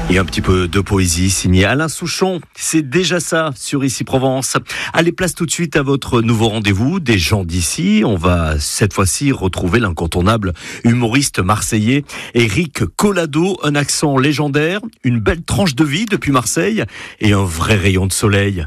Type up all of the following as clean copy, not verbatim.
Et un petit peu de poésie signée Alain Souchon. C'est déjà ça sur Ici Provence. Allez, place tout de suite à votre nouveau rendez-vous des gens d'ici. On va cette fois-ci retrouver l'incontournable humoriste marseillais Éric Collado. Un accent légendaire, une belle tranche de vie depuis Marseille et un vrai rayon de soleil.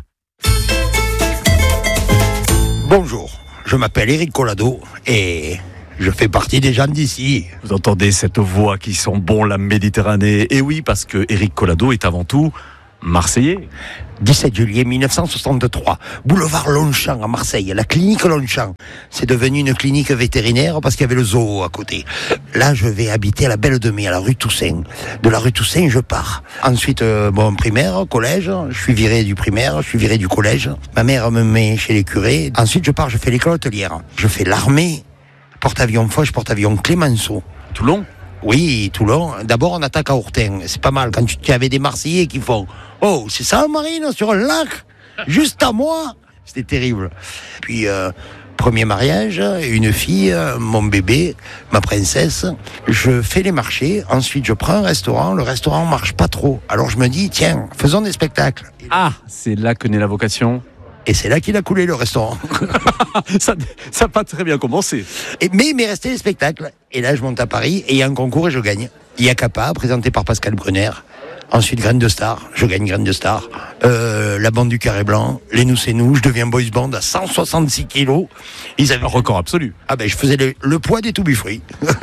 Bonjour, je m'appelle Éric Collado et je fais partie des gens d'ici. Vous entendez cette voix qui sent bon la Méditerranée. Et oui, parce que Éric Collado est avant tout marseillais. 17 juillet 1963, boulevard Longchamp à Marseille, la clinique Longchamp. C'est devenu une clinique vétérinaire parce qu'il y avait le zoo à côté. Là, je vais habiter à la Belle de Mai, à la rue Toussaint. De la rue Toussaint, je pars. Ensuite, primaire, collège. Je suis viré du primaire, je suis viré du collège. Ma mère me met chez les curés. Ensuite, je pars, je fais l'école hôtelière. Je fais l'armée, porte-avions Foch, porte-avions Clémenceau. Toulon. Oui, Toulon. D'abord, on attaque à Ortain. C'est pas mal. Quand tu avais des Marseillais qui font « Oh, c'est ça, Marine, sur un lac, juste à moi !» C'était terrible. Puis, premier mariage, une fille, mon bébé, ma princesse. Je fais les marchés. Ensuite, je prends un restaurant. Le restaurant marche pas trop. Alors, je me dis « Tiens, faisons des spectacles. » Ah, c'est là que naît la vocation. Et c'est là qu'il a coulé le restaurant. Ça n'a pas très bien commencé. Mais il m'est resté les spectacles. Et là, je monte à Paris et il y a un concours et je gagne. Iacapa, présenté par Pascal Brunner. Ensuite, Graines de Star. Je gagne Graines de Star. La bande du Carré Blanc. Les Nous c'est Nous. Je deviens boys band à 166 kilos. Ils avaient... Un record absolu. Ah ben, je faisais le poids des To Be Free.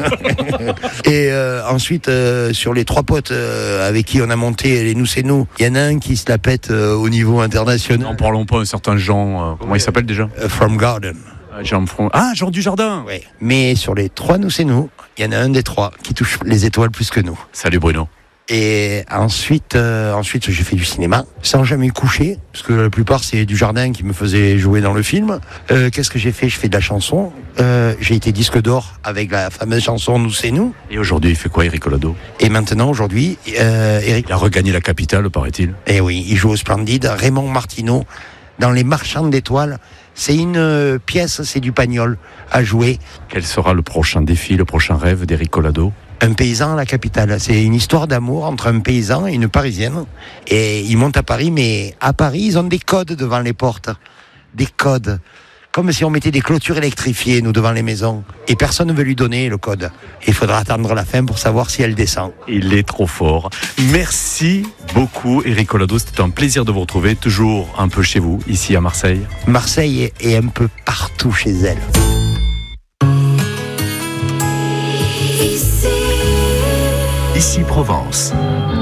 Et ensuite, sur les trois potes avec qui on a monté les Nous c'est Nous, il y en a un qui se la pète au niveau international. N'en parlons pas, un certain Jean. Comment il s'appelle déjà From Garden. Jean Dujardin. Oui. Mais sur les trois Nous c'est Nous, il y en a un des trois qui touche les étoiles plus que nous. Salut Bruno. Et ensuite, j'ai fait du cinéma sans jamais coucher, parce que la plupart c'est Dujardin qui me faisait jouer dans le film. Qu'est-ce que j'ai fait ? Je fais de la chanson. J'ai été disque d'or avec la fameuse chanson Nous c'est nous. Et aujourd'hui, il fait quoi, Éric Collado ? Et maintenant, aujourd'hui, Éric... Il a regagné la capitale, paraît-il. Eh oui, il joue au Splendide. Raymond Martineau, dans Les Marchands d'étoiles. C'est une pièce, c'est du Pagnol à jouer. Quel sera le prochain défi, le prochain rêve d'Éric Collado ? Un paysan à la capitale. C'est une histoire d'amour entre un paysan et une Parisienne. Et ils montent à Paris, mais à Paris, ils ont des codes devant les portes. Des codes. Comme si on mettait des clôtures électrifiées, nous, devant les maisons. Et personne ne veut lui donner le code. Il faudra attendre la fin pour savoir si elle descend. Il est trop fort. Merci beaucoup, Éric Collado. C'était un plaisir de vous retrouver, toujours un peu chez vous, ici à Marseille. Marseille est un peu partout chez elle. Ici Provence.